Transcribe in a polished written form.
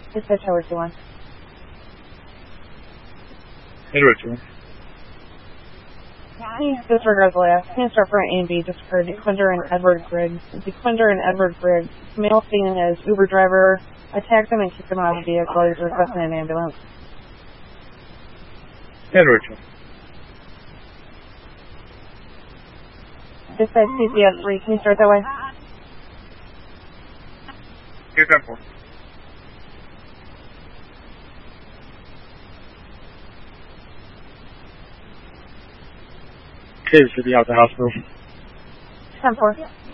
Dispatch Tower 2-1. Edward 2-1. Disregard the last. Can start front A and B. Disregard DeQuinder and Edward Griggs. DeQuinder and Edward Griggs. Male seen as Uber driver. Attacked them and kicked them out of the vehicle. He's requesting an ambulance. Edward 2-1. Dispatch CCS 3. Can you start that way? Here's 10-4. Kids should be out the hospital. 10-4.